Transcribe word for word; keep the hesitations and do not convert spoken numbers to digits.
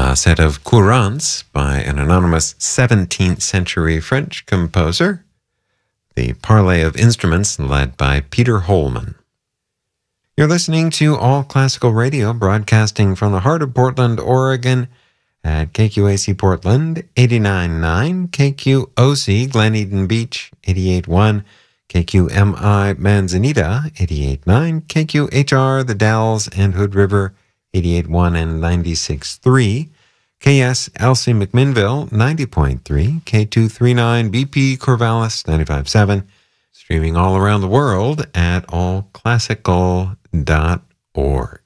a set of courances by an anonymous seventeenth century French composer, the Parley of Instruments led by Peter Holman. You're listening to All Classical Radio, broadcasting from the heart of Portland, Oregon, at K Q A C Portland, eighty-nine point nine, K Q O C Glen Eden Beach, eighty-eight point one, K Q M I Manzanita, eighty-eight point nine, K Q H R The Dalles and Hood River, eighty-eight point one and ninety-six point three, K S L C McMinnville, ninety point three, K two thirty-nine B P Corvallis, ninety-five point seven, streaming all around the world at all classical dot org.